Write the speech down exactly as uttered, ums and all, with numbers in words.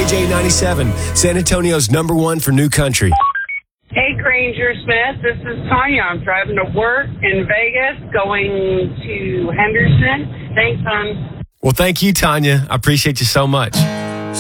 K J ninety-seven, San Antonio's number one for new country. Hey, Granger Smith. This is Tanya. I'm driving to work in Vegas, going to Henderson. Thanks, hon. Well, thank you, Tanya. I appreciate you so much.